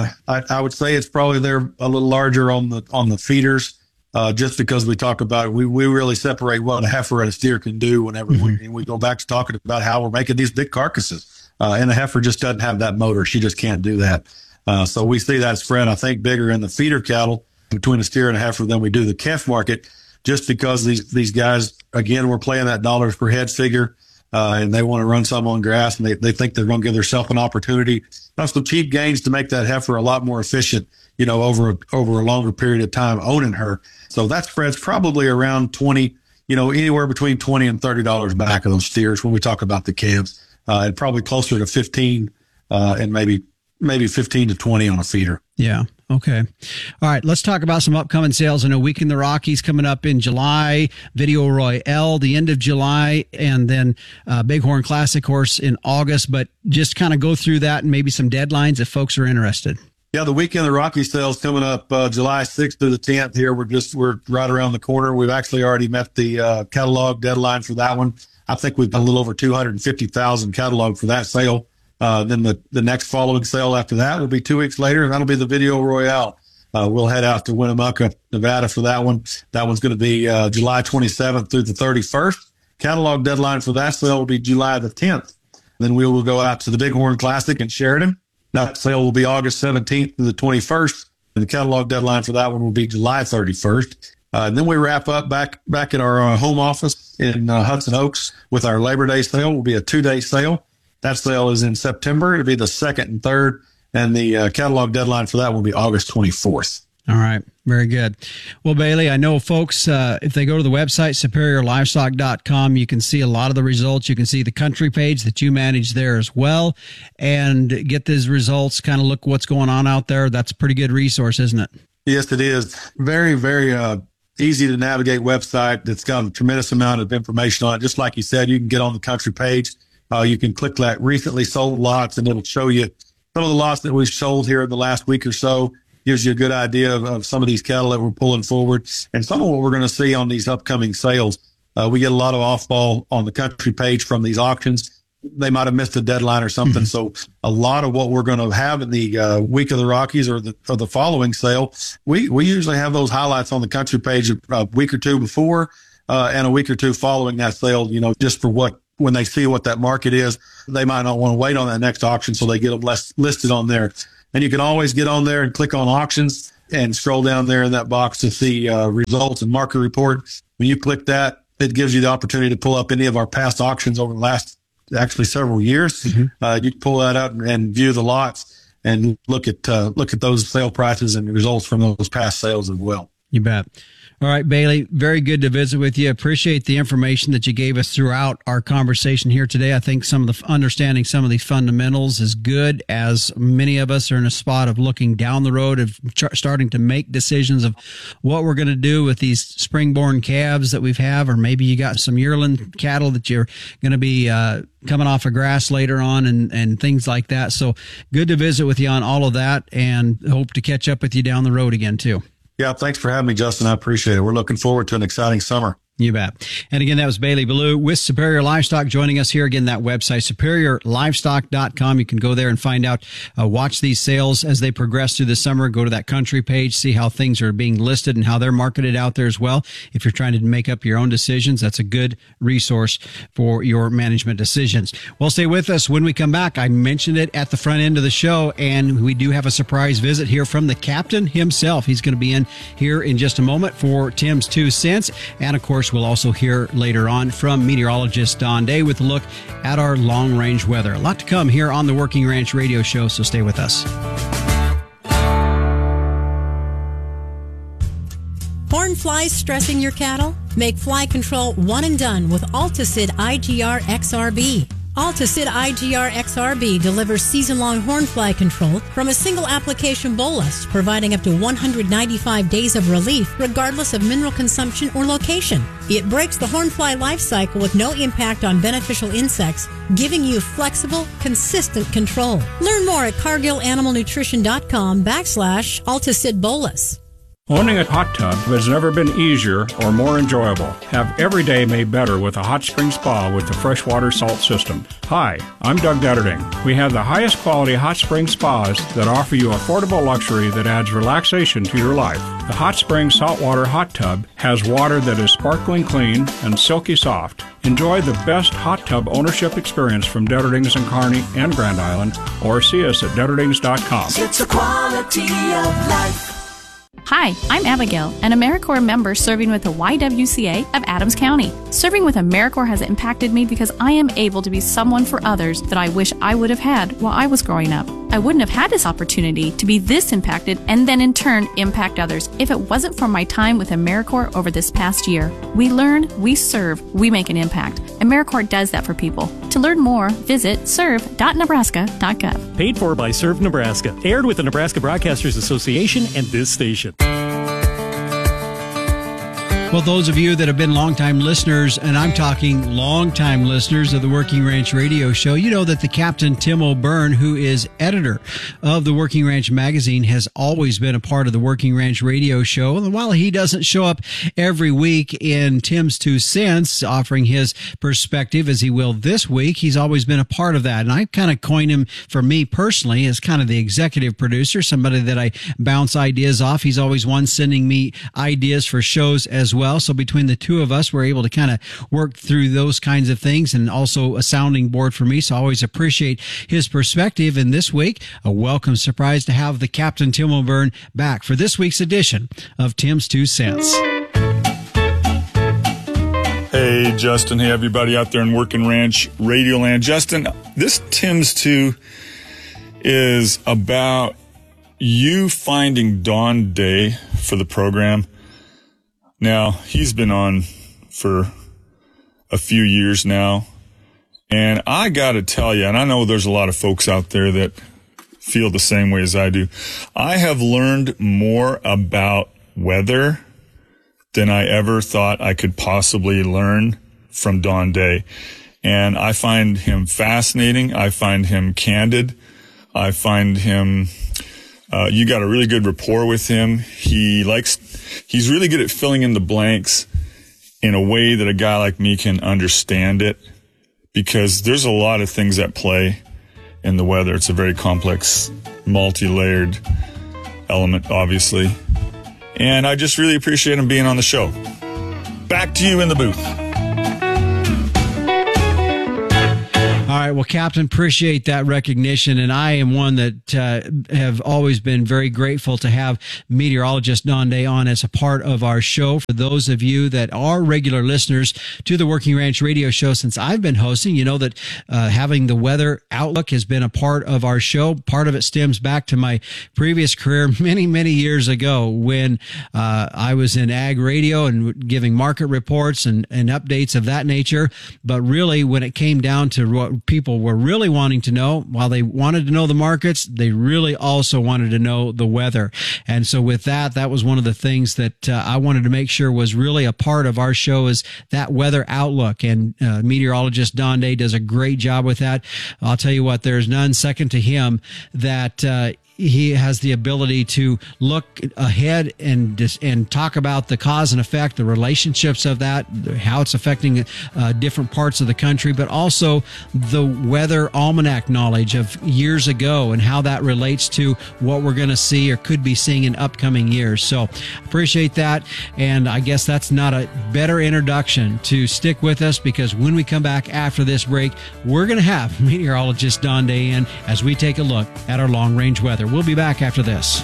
I would say it's probably there a little larger on the feeders. Just because we talk about it, we really separate what a heifer and a steer can do whenever we go back to talking about how we're making these big carcasses. And the heifer just doesn't have that motor. She just can't do that. So we see that spread, I think, bigger in the feeder cattle between a steer and a heifer than we do the calf market, just because these guys, again, we're playing that dollars per head figure. And they want to run some on grass, and they think they're going to give themselves an opportunity. That's some cheap gains to make that heifer a lot more efficient, over a longer period of time owning her. So that spread's probably around 20, anywhere between $20 and $30 back of those steers when we talk about the calves, and probably closer to 15, and maybe 15 to 20 on a feeder. Yeah. Okay. All right. Let's talk about some upcoming sales. I know Week in the Rockies coming up in July, Video Royale, the end of July, and then Bighorn Classic Horse in August. But just kind of go through that and maybe some deadlines if folks are interested. Yeah, the Week in the Rockies sales coming up July 6th through the 10th here. We're right around the corner. We've actually already met the catalog deadline for that one. I think we've done a little over 250,000 catalog for that sale. Then the next following sale after that will be 2 weeks later, and that'll be the Video Royale. We'll head out to Winnemucca, Nevada for that one. That one's going to be July 27th through the 31st. Catalog deadline for that sale will be July the 10th. Then we will go out to the Bighorn Classic in Sheridan. That sale will be August 17th to the 21st. And the catalog deadline for that one will be July 31st. And then we wrap up back at our home office in Hudson Oaks with our Labor Day sale. It will be a 2-day sale. That sale is in September. It'll be the 2nd and 3rd. And the catalog deadline for that will be August 24th. All right. Very good. Well, Bailey, I know folks, if they go to the website, superiorlivestock.com, you can see a lot of the results. You can see the country page that you manage there as well and get these results, kind of look what's going on out there. That's a pretty good resource, isn't it? Yes, it is. Very, very easy to navigate website that's got a tremendous amount of information on it. Just like you said, you can get on the country page You can click that recently sold lots, and it'll show you some of the lots that we've sold here in the last week or so. Gives you a good idea of some of these cattle that we're pulling forward and some of what we're going to see on these upcoming sales. We get a lot of off-ball on the country page from these auctions. They might have missed a deadline or something. So a lot of what we're going to have in the week of the Rockies or the following sale, we usually have those highlights on the country page a week or two before and a week or two following that sale, just for when they see what that market is, they might not want to wait on that next auction, so they get them listed on there. And you can always get on there and click on auctions and scroll down there in that box to see results and market report. When you click that, it gives you the opportunity to pull up any of our past auctions over the last actually several years. You can pull that out and view the lots and look at those sale prices and results from those past sales as well. You bet. All right, Bailey, very good to visit with you. Appreciate the information that you gave us throughout our conversation here today. I think understanding some of these fundamentals is good, as many of us are in a spot of looking down the road of starting to make decisions of what we're going to do with these spring-born calves that we've have, or maybe you got some yearling cattle that you're going to be coming off of grass later on and things like that. So good to visit with you on all of that, and hope to catch up with you down the road again too. Yeah, thanks for having me, Justin. I appreciate it. We're looking forward to an exciting summer. You bet. And again, that was Bailey Ballou with Superior Livestock joining us here. Again, that website, superiorlivestock.com. You can go there and find out, watch these sales as they progress through the summer. Go to that country page, see how things are being listed and how they're marketed out there as well. If you're trying to make up your own decisions, that's a good resource for your management decisions. Well, stay with us. When we come back, I mentioned it at the front end of the show, and we do have a surprise visit here from the captain himself. He's going to be in here in just a moment for Tim's 2 cents. And of course, we'll also hear later on from meteorologist Don Day with a look at our long-range weather. A lot to come here on the Working Ranch Radio Show, so stay with us. Horn flies stressing your cattle? Make fly control one and done with Alticid IGR XRB. Alticid IGR XRB delivers season-long hornfly control from a single application bolus, providing up to 195 days of relief regardless of mineral consumption or location. It breaks the hornfly life cycle with no impact on beneficial insects, giving you flexible, consistent control. Learn more at CargillAnimalNutrition.com/Alticid bolus. Owning a hot tub has never been easier or more enjoyable. Have every day made better with a hot spring spa with the freshwater salt system. Hi, I'm Doug Detterding. We have the highest quality hot spring spas that offer you affordable luxury that adds relaxation to your life. The Hot Spring Saltwater Hot Tub has water that is sparkling clean and silky soft. Enjoy the best hot tub ownership experience from Detterdings in Kearney and Grand Island, or see us at Detterdings.com. It's a quality of life. Hi, I'm Abigail, an AmeriCorps member serving with the YWCA of Adams County. Serving with AmeriCorps has impacted me because I am able to be someone for others that I wish I would have had while I was growing up. I wouldn't have had this opportunity to be this impacted and then in turn impact others if it wasn't for my time with AmeriCorps over this past year. We learn, we serve, we make an impact. AmeriCorps does that for people. To learn more, visit serve.nebraska.gov. Paid for by Serve Nebraska. Aired with the Nebraska Broadcasters Association and this station. Well, those of you that have been longtime listeners, and I'm talking longtime listeners of the Working Ranch Radio Show, you know that the Captain Tim O'Byrne, who is editor of the Working Ranch magazine, has always been a part of the Working Ranch Radio Show. And while he doesn't show up every week in Tim's 2 cents, offering his perspective as he will this week, he's always been a part of that. And I kind of coined him, for me personally, as kind of the executive producer, somebody that I bounce ideas off. He's always one sending me ideas for shows as well. So between the two of us, we're able to kind of work through those kinds of things, and also a sounding board for me. So I always appreciate his perspective. And this week, a welcome surprise to have the Captain Tim O'Byrne back for this week's edition of Tim's 2 cents. Hey, Justin. Hey, everybody out there in Working Ranch Radio Land. Justin, this Tim's 2 is about you finding Don Day for the program. Now, he's been on for a few years now, and I got to tell you, and I know there's a lot of folks out there that feel the same way as I do, I have learned more about weather than I ever thought I could possibly learn from Don Day. And I find him fascinating. I find him candid. I find him, you got a really good rapport with him. He's really good at filling in the blanks in a way that a guy like me can understand it, because there's a lot of things at play in the weather. It's a very complex, multi-layered element, obviously. And I just really appreciate him being on the show. Back to you in the booth. All right. Well, Captain, appreciate that recognition. And I am one that have always been very grateful to have meteorologist Don Day on as a part of our show. For those of you that are regular listeners to the Working Ranch Radio Show since I've been hosting, you know that having the weather outlook has been a part of our show. Part of it stems back to my previous career many, many years ago when I was in ag radio and giving market reports and updates of that nature. But really, when it came down to what people were really wanting to know, while they wanted to know the markets, they really also wanted to know the weather. And so with that was one of the things that I wanted to make sure was really a part of our show, is that weather outlook. And meteorologist Don Day does a great job with that. I'll tell you what, there's none second to him that he has the ability to look ahead and talk about the cause and effect, the relationships of that, how it's affecting different parts of the country, but also the weather almanac knowledge of years ago and how that relates to what we're going to see or could be seeing in upcoming years. So appreciate that. And I guess that's not a better introduction to stick with us, because when we come back after this break, we're going to have meteorologist Don Day in as we take a look at our long range weather. We'll be back after this.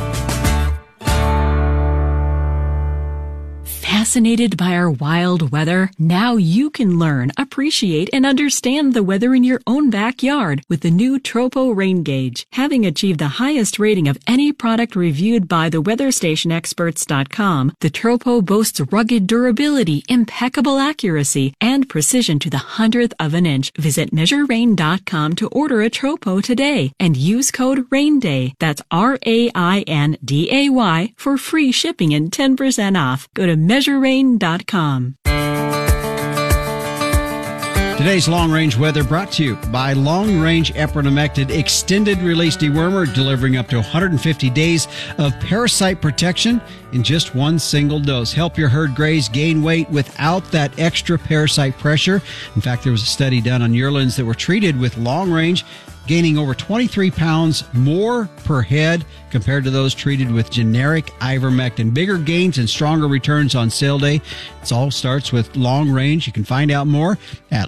Fascinated by our wild weather? Now you can learn, appreciate, and understand the weather in your own backyard with the new Tropo Rain Gauge. Having achieved the highest rating of any product reviewed by the WeatherStationExperts.com, the Tropo boasts rugged durability, impeccable accuracy, and precision to the 100th of an inch. Visit MeasureRain.com to order a Tropo today and use code RAINDAY. That's RAINDAY for free shipping and 10% off. Go to MeasureRain.com. Today's long range weather brought to you by Long Range Epronamectin Extended Release Dewormer, delivering up to 150 days of parasite protection in just one single dose. Help your herd graze, gain weight without that extra parasite pressure. In fact, there was a study done on yearlings that were treated with Long Range, gaining over 23 pounds more per head compared to those treated with generic ivermectin. Bigger gains and stronger returns on sale day. It all starts with Long Range. You can find out more at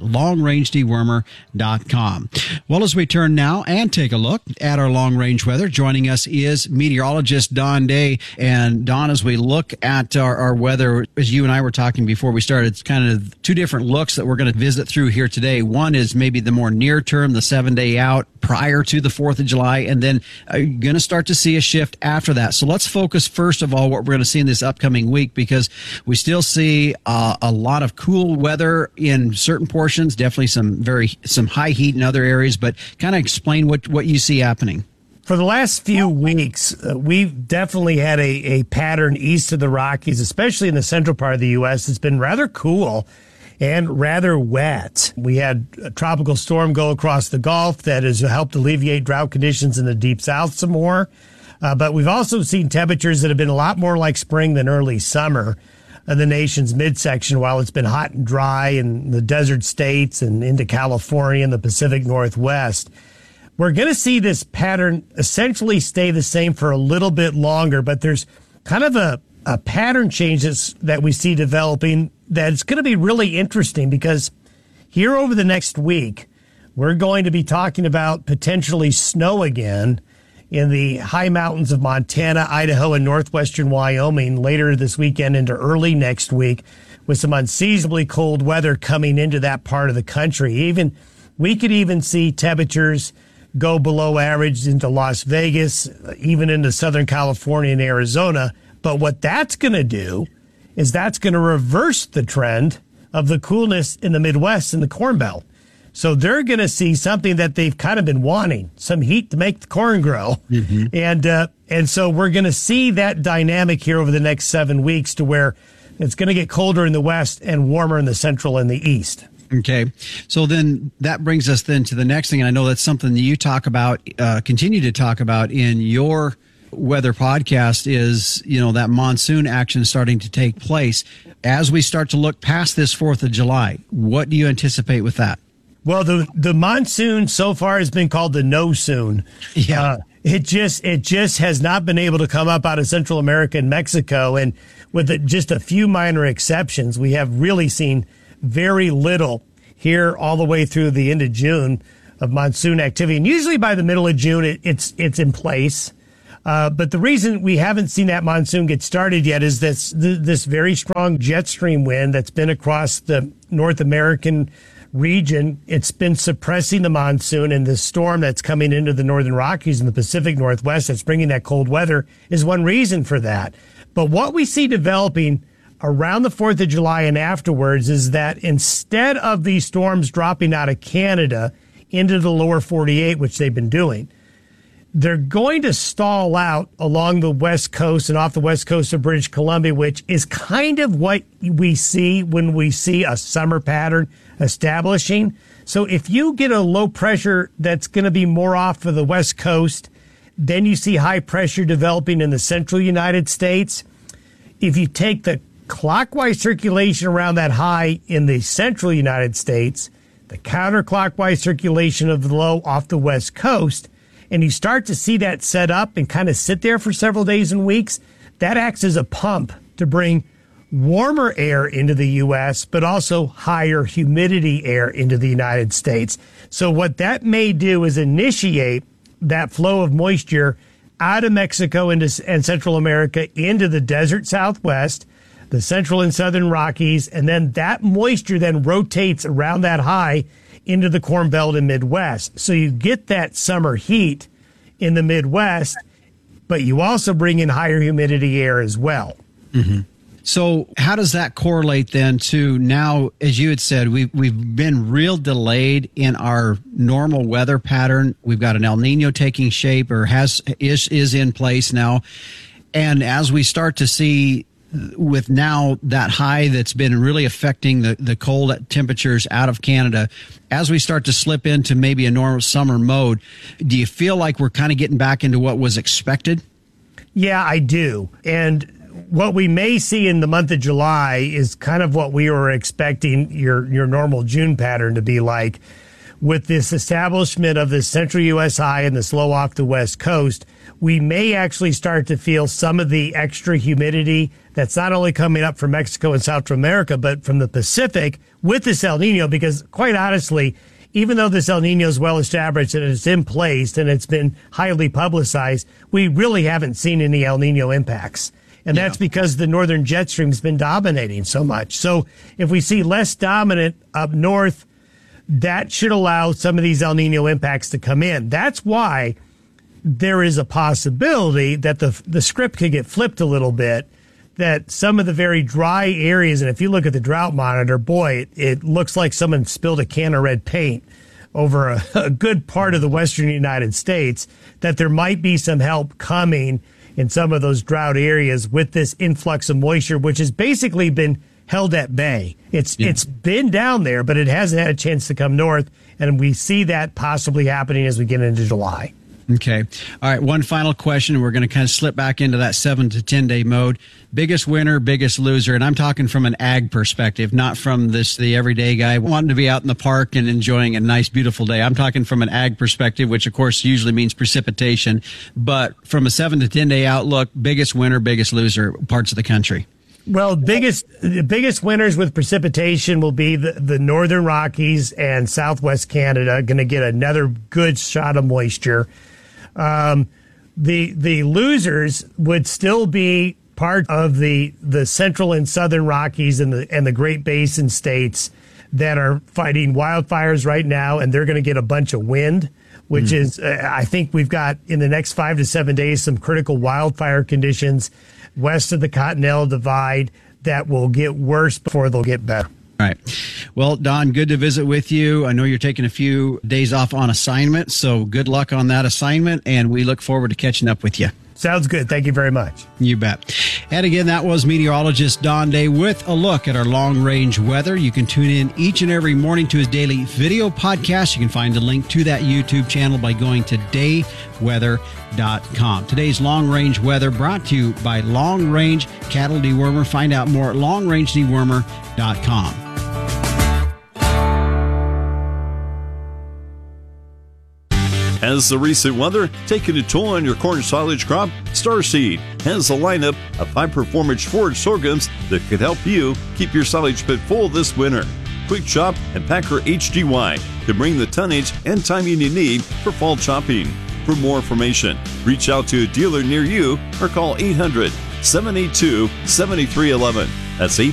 longrangedewormer.com. Well, as we turn now and take a look at our long range weather, joining us is meteorologist Don Day. And Don, as we look at our weather, as you and I were talking before we started, it's kind of two different looks that we're going to visit through here today. One is maybe the more near term, the 7-day out prior to the 4th of July, and then you're going to start to see a shift after that. So let's focus first of all what we're going to see in this upcoming week, because we still see a lot of cool weather in certain portions, definitely some high heat in other areas, but kind of explain what you see happening. For the last few weeks, we've definitely had a pattern east of the Rockies, especially in the central part of the U.S. It's been rather cool and rather wet. We had a tropical storm go across the Gulf that has helped alleviate drought conditions in the deep south some more. But we've also seen temperatures that have been a lot more like spring than early summer in the nation's midsection, while it's been hot and dry in the desert states and into California and the Pacific Northwest. We're going to see this pattern essentially stay the same for a little bit longer, but there's kind of a pattern change that we see developing that's going to be really interesting, because here over the next week, we're going to be talking about potentially snow again in the high mountains of Montana, Idaho, and northwestern Wyoming later this weekend into early next week, with some unseasonably cold weather coming into that part of the country. We could even see temperatures go below average into Las Vegas, even into Southern California and Arizona. But what that's going to do is that's going to reverse the trend of the coolness in the Midwest and the Corn Belt. So they're going to see something that they've kind of been wanting, some heat to make the corn grow. Mm-hmm. And so we're going to see that dynamic here over the next 7 weeks, to where it's going to get colder in the West and warmer in the Central and the East. Okay. So then that brings us then to the next thing. And I know that's something that you talk about, continue to talk about in your weather podcast is, that monsoon action starting to take place. As we start to look past this 4th of July, what do you anticipate with that? Well, the monsoon so far has been called the no-soon. Yeah. It just has not been able to come up out of Central America and Mexico. And with just a few minor exceptions, we have really seen very little here all the way through the end of June of monsoon activity. And usually by the middle of June, it's in place. But the reason we haven't seen that monsoon get started yet is this very strong jet stream wind that's been across the North American region. It's been suppressing the monsoon, and the storm that's coming into the Northern Rockies and the Pacific Northwest that's bringing that cold weather is one reason for that. But what we see developing around the 4th of July and afterwards is that instead of these storms dropping out of Canada into the lower 48, which they've been doing, they're going to stall out along the West Coast and off the West Coast of British Columbia, which is kind of what we see when we see a summer pattern establishing. So if you get a low pressure that's going to be more off of the West Coast, then you see high pressure developing in the central United States. If you take the clockwise circulation around that high in the central United States, the counterclockwise circulation of the low off the West Coast, and you start to see that set up and kind of sit there for several days and weeks, that acts as a pump to bring warmer air into the U.S., but also higher humidity air into the United States. So what that may do is initiate that flow of moisture out of Mexico and Central America into the desert Southwest, the central and southern Rockies, and then that moisture then rotates around that high into the Corn Belt and Midwest. So you get that summer heat in the Midwest, but you also bring in higher humidity air as well. Mm-hmm. So how does that correlate then to now, as you had said, we've been real delayed in our normal weather pattern. We've got an El Nino taking shape or is in place now. And as we start to see with now that high that's been really affecting the cold temperatures out of Canada, as we start to slip into maybe a normal summer mode, do you feel like we're kind of getting back into what was expected? Yeah, I do. And what we may see in the month of July is kind of what we were expecting your normal June pattern to be like. With this establishment of the central U.S. high and this low off the West Coast, we may actually start to feel some of the extra humidity that's not only coming up from Mexico and South America, but from the Pacific with this El Nino, because quite honestly, even though this El Nino is well established and it's in place and it's been highly publicized, we really haven't seen any El Nino impacts. And that's because the northern jet stream's been dominating so much. So if we see less dominant up north, that should allow some of these El Nino impacts to come in. That's why there is a possibility that the script could get flipped a little bit, that some of the very dry areas, and if you look at the drought monitor, boy, it looks like someone spilled a can of red paint over a good part of the western United States, that there might be some help coming in some of those drought areas with this influx of moisture, which has basically been held at bay. It's been down there, but it hasn't had a chance to come north, and we see that possibly happening as we get into July. Okay. All right. One final question. We're going to kind of slip back into that 7 to 10 day mode. Biggest winner, biggest loser. And I'm talking from an ag perspective, not from the everyday guy wanting to be out in the park and enjoying a nice, beautiful day. I'm talking from an ag perspective, which of course usually means precipitation. But from a 7 to 10 day outlook, biggest winner, biggest loser parts of the country. Well, the biggest winners with precipitation will be the northern Rockies and southwest Canada, going to get another good shot of moisture. The losers would still be part of the central and southern Rockies and the Great Basin states that are fighting wildfires right now, and they're going to get a bunch of wind, which is, I think we've got in the next 5 to 7 days some critical wildfire conditions west of the Continental Divide that will get worse before they'll get better. All right. Well, Don, good to visit with you. I know you're taking a few days off on assignment, so good luck on that assignment, and we look forward to catching up with you. Sounds good. Thank you very much. You bet. And again, that was meteorologist Don Day with a look at our long-range weather. You can tune in each and every morning to his daily video podcast. You can find a link to that YouTube channel by going to dayweather.com. Today's long-range weather brought to you by Long Range Cattle Dewormer. Find out more at longrangedewormer.com. Has the recent weather taken a toll on your corn silage crop? Starseed has a lineup of high-performance forage sorghums that could help you keep your silage pit full this winter. Quick Chop and Packer HGY can bring the tonnage and timing you need for fall chopping. For more information, reach out to a dealer near you or call 800-782-7311. That's